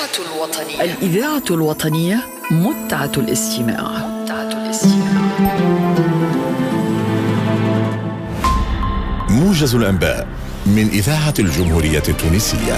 الإذاعة الوطنية متعة الاستماع. موجز الأنباء من إذاعة الجمهورية التونسية.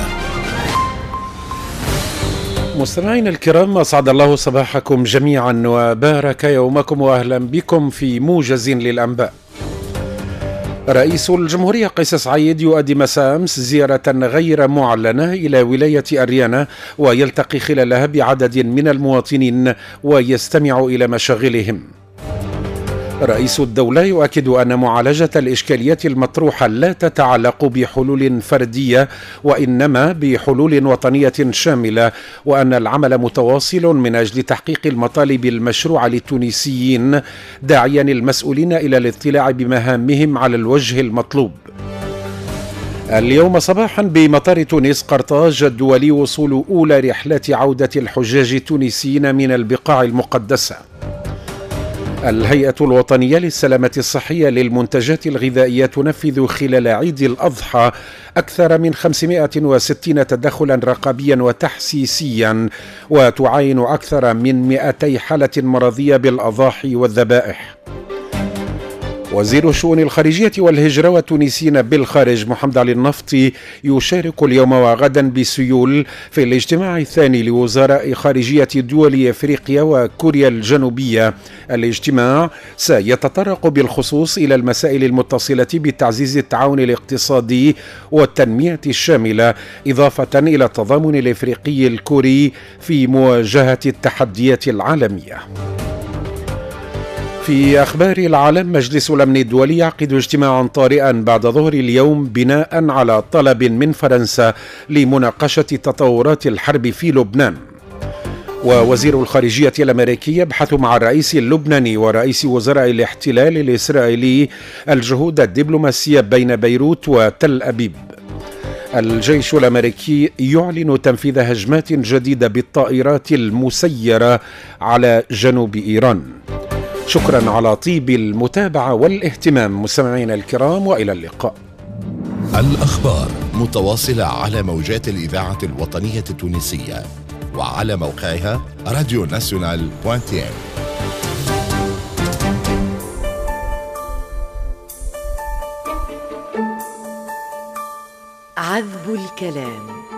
مستمعينا الكرام، أسعد الله صباحكم جميعا وبارك يومكم، وأهلا بكم في موجز للأنباء. رئيس الجمهورية قيس سعيد يؤدي مساء أمس زيارة غير معلنة إلى ولاية أريانا، ويلتقي خلالها بعدد من المواطنين ويستمع إلى مشاغلهم. رئيس الدولة يؤكد أن معالجة الإشكاليات المطروحة لا تتعلق بحلول فردية، وإنما بحلول وطنية شاملة، وأن العمل متواصل من أجل تحقيق المطالب المشروعة للتونسيين، داعيا المسؤولين إلى الاطلاع بمهامهم على الوجه المطلوب. اليوم صباحا بمطار تونس قرطاج الدولي وصول أولى رحلات عودة الحجاج التونسيين من البقاع المقدسة. الهيئة الوطنية للسلامة الصحية للمنتجات الغذائية تنفذ خلال عيد الأضحى أكثر من 560 تدخلا رقابيا وتحسيسيا، وتعاين أكثر من 200 حالة مرضية بالأضاحي والذبائح. وزير الشؤون الخارجية والهجرة والتونسيين بالخارج محمد علي النفطي يشارك اليوم وغدا بسيول في الاجتماع الثاني لوزراء خارجية دول أفريقيا وكوريا الجنوبية. الاجتماع سيتطرق بالخصوص إلى المسائل المتصلة بتعزيز التعاون الاقتصادي والتنمية الشاملة، إضافة إلى التضامن الأفريقي الكوري في مواجهة التحديات العالمية. في أخبار العالم، مجلس الأمن الدولي يعقد اجتماعا طارئا بعد ظهر اليوم بناء على طلب من فرنسا لمناقشة تطورات الحرب في لبنان. ووزير الخارجية الأمريكي يبحث مع الرئيس اللبناني ورئيس وزراء الاحتلال الإسرائيلي الجهود الدبلوماسية بين بيروت وتل أبيب. الجيش الأمريكي يعلن تنفيذ هجمات جديدة بالطائرات المسيرة على جنوب إيران. شكرا على طيب المتابعة والاهتمام مستمعينا الكرام، وإلى اللقاء. الأخبار متواصلة على موجات الإذاعة الوطنية التونسية وعلى موقعها radionational.tn. عذب الكلام.